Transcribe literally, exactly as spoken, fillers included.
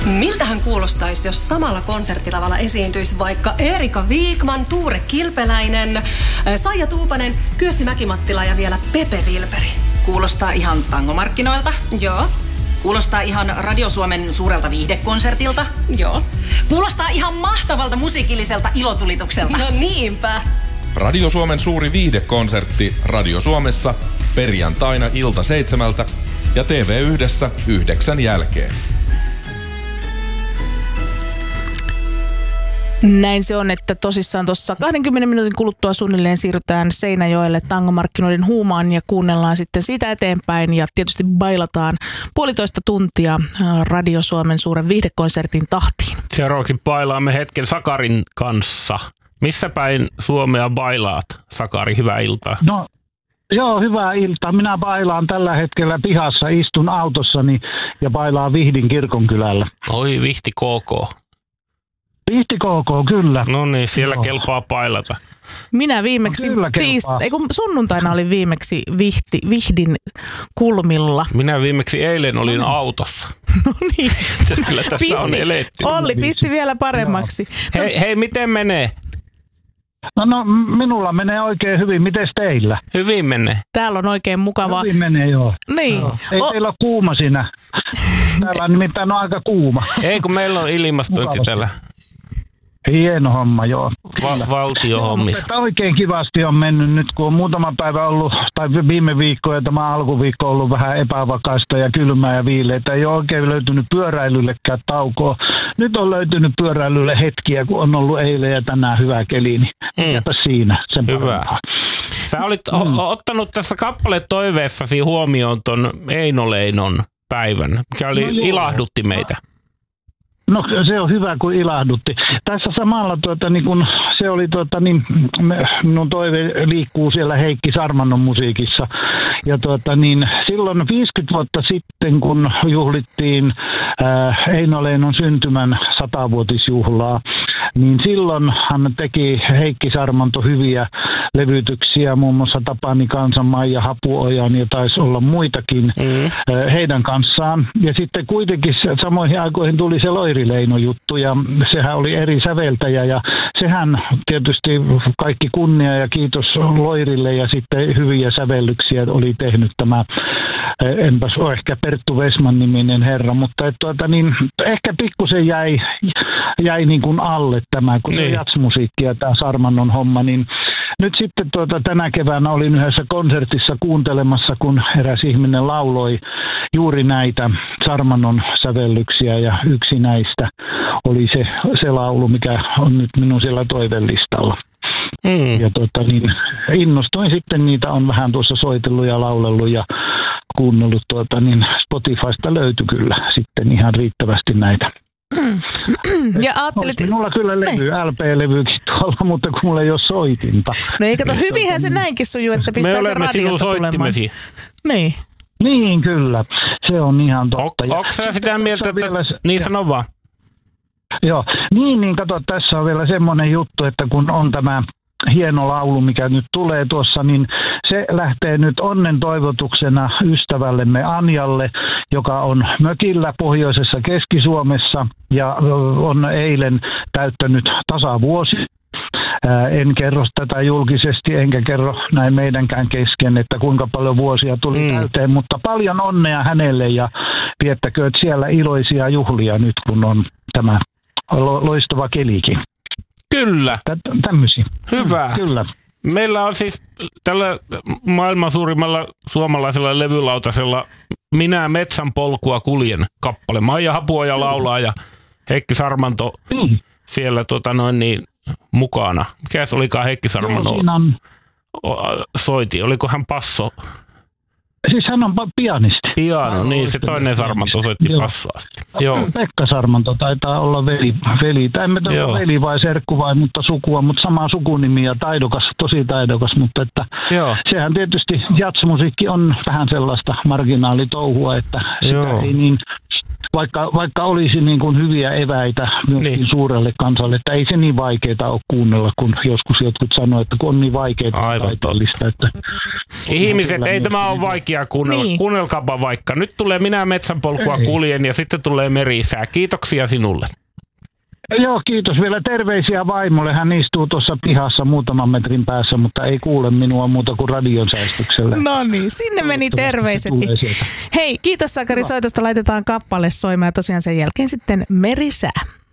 Miltähän kuulostaisi, jos samalla konserttilavalla esiintyisi vaikka Erika Viikman, Tuure Kilpeläinen, Saija Tuupanen, Kyösti Mäkimattila ja vielä Pepe Vilperi? Kuulostaa ihan tangomarkkinoilta. Joo. Kuulostaa ihan Radio Suomen suurelta viihdekonsertilta. Joo. Kuulostaa ihan mahtavalta musiikilliselta ilotulitukselta. No niinpä. Radio Suomen suuri viihdekonsertti Radio Suomessa perjantaina ilta seitsemältä ja T V yhdessä yhdeksän jälkeen. Näin se on, että tosissaan tuossa kahdenkymmenen minuutin kuluttua suunnilleen siirrytään Seinäjoelle tangomarkkinoiden huumaan ja kuunnellaan sitten siitä eteenpäin ja tietysti bailataan puolitoista tuntia Radio Suomen suuren viihdekonsertin tahtiin. Seuraavaksi bailaamme hetken Sakarin kanssa. Missä päin Suomea bailaat, Sakari? Hyvää iltaa. No, joo, hyvää iltaa. Minä bailaan tällä hetkellä pihassa, istun autossani ja bailaan Vihdin kirkonkylällä. Oi, Vihti K K. Vihti K K, kyllä. No niin, siellä Joo. kelpaa pailata. Minä viimeksi, no tiist- ei kun sunnuntaina olin viimeksi Vihti, Vihdin kulmilla. Minä viimeksi eilen olin autossa. No niin. Kyllä tässä pisti, on eletty. Olli pisti vielä paremmaksi. No. Hei, hei, miten menee? No, no, minulla menee oikein hyvin. Mites teillä? Hyvin menee. Täällä on oikein mukavaa. Hyvin menee, joo. Niin. Joo. Ei o- teillä ole kuuma siinä. Täällä on nimittäin on aika kuuma. Ei, kun meillä on ilmastointi täällä. Hieno homma, joo. Va- valtiohommissa. Mutta oikein kivasti on mennyt nyt, kun on muutama päivä ollut, tai viime viikko ja tämä alkuviikko on ollut vähän epävakaista ja kylmää ja viileitä. Ei ole oikein löytynyt pyöräilyllekään taukoa. Nyt on löytynyt pyöräilylle hetkiä, kun on ollut eilen ja tänään hyvä keli, niin mikäpä mm. siinä. Sen hyvä. parempaa. Sä olit mm. ottanut tässä kappaletoiveessasi huomioon ton Eino Leinon päivän, mikä oli, no ilahdutti meitä. No se on hyvä, kun ilahdutti. Tässä samalla tuota, niin kun se oli, tuota, niin, minun toive liikkuu siellä Heikki Sarmannon musiikissa. Ja tuota, niin, silloin viisikymmentä vuotta sitten, kun juhlittiin ää, Eino Leinon syntymän satavuotisjuhlaa, niin silloin hän teki Heikki Sarmanto hyviä levytyksiä, muun muassa Tapani Kansan, Maija Hapuojan ja taisi olla muitakin mm. heidän kanssaan. Ja sitten kuitenkin samoihin aikoihin tuli se Loiri Leino juttu ja sehän oli eri säveltäjä ja sehän tietysti kaikki kunnia ja kiitos Loirille ja sitten hyviä sävellyksiä oli tehnyt tämä, enpäs ole ehkä Perttu Vesman niminen herra, mutta et tuota, niin, ehkä pikkusen jäi, jäi niin kuin alle tämä, kun niin. jatsmusiikki ja tämä Sarmannon homma, niin nyt sitten tuota, tänä keväänä olin yhdessä konsertissa kuuntelemassa, kun eräs ihminen lauloi juuri näitä Sarmannon sävellyksiä ja yksi näistä oli se, se laulu, mikä on nyt minun siellä toivellistalla. Mm. Ja tuota, niin, innostuin sitten, niitä on vähän tuossa soitellut ja laulellut ja kuunnellut, tuota, niin Spotifysta löytyi kyllä sitten ihan riittävästi näitä. Ja ajattelit... Minulla kyllä levy, L P-levykin tuolla, mutta kun mulla ei ole soitinta. No ei kato, hyvinhän se näinkin sujuu, että pistää se radiosta tulemaan. Niin. Niin, kyllä. Se on ihan totta. O- Onko sä sitä mieltä, että... Vielä... Niin sano vaan. Joo. Niin, niin kato, tässä on vielä semmoinen juttu, että kun on tämä hieno laulu, mikä nyt tulee tuossa, niin se lähtee nyt onnen toivotuksena ystävällemme Anjalle, joka on mökillä pohjoisessa Keski-Suomessa ja on eilen täyttänyt tasavuosi. En kerro tätä julkisesti, enkä kerro näin meidänkään kesken, että kuinka paljon vuosia tuli mm. täyteen, mutta paljon onnea hänelle ja viettäkööt siellä iloisia juhlia nyt, kun on tämä loistava kelikin. Kyllä. Tä- tämmöisiä. Hyvä. Kyllä. Meillä on siis tällä maailman suurimmalla suomalaisella levylautasella Minä metsän polkua kuljen kappale. Maija Hapuoja laulaa ja Heikki Sarmanto mm. siellä tota noin niin mukana. Mikä se olikaan Heikki Sarmanto soiti? Oliko hän basso? Siis hän on pianisti. Piano, niin se toinen Sarmanto soitti bassoa. Joo. Pekka Sarmanto taitaa olla veli. veli. Tai en tiedä veli vai serkku vai, mutta sukua, mutta sama sukunimi ja taidokas, tosi taidokas. Mutta että sehän tietysti jatsmusiikki on vähän sellaista marginaalitouhua, että sitä ei niin vaikka, vaikka olisi niin kuin hyviä eväitä myöskin niin. suurelle kansalle, että ei se niin vaikeaa ole kuunnella, kun joskus jotkut sanoo, että kun on niin vaikeaa taiteellista. Että ihmiset, ei tämä ole vaikeaa kuunnella. Niin. Kuunnelkaapa vaikka. Nyt tulee Minä metsänpolkua kuljen ja sitten tulee Merisää. Kiitoksia sinulle. Joo, kiitos. Vielä terveisiä vaimolle. Hän istuu tuossa pihassa muutaman metrin päässä, mutta ei kuule minua muuta kuin radion säistyksellä. No niin, sinne meni terveiset. Hei, kiitos Sakari soitosta. Laitetaan kappale soimaan ja tosiaan sen jälkeen sitten Merisää.